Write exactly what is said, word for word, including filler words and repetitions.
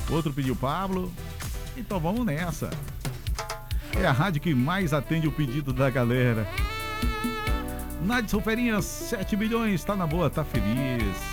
Outro pediu Pablo. Então vamos nessa. É a rádio que mais atende o pedido da galera. Nadson Ferinhas, sete milhões, tá na boa, tá feliz.